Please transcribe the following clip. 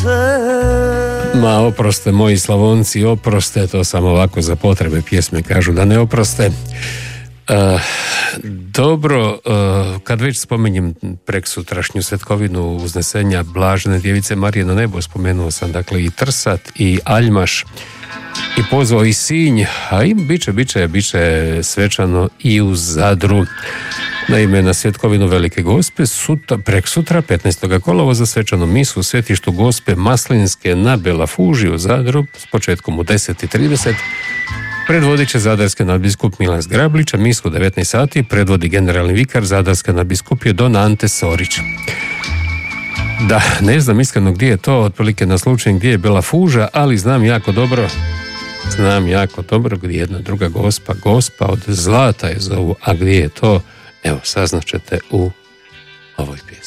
Ma oproste moji Slavonci, oproste, to sam ovako za potrebe pjesme kažu da ne oproste. Dobro, kad već spominjem preksutrašnju svetkovinu uznesenja Blažene djevice Marije na nebo, spomenuo sam dakle i Trsat i Aljmaš i pozvao i Sinj, a i biće svečano i u Zadru. Naime, na svjetkovinu Velike Gospe preksutra 15. kolovoza svečanu misu u svetištu Gospe Maslinske na Belafuži u Zadru s početkom u 10:30 predvodit će zadarski nadbiskup Milan Zgrablić, a misu u 19 sati predvodi generalni vikar zadarske nadbiskupije Don Ante Sorić. Da, ne znam iskreno gdje je to, otprilike na slučaj gdje je Belafuža, ali znam jako dobro gdje je jedna druga Gospa od Zlata je zovu, a gdje je to, evo, saznaćete u ovoj pjesmi.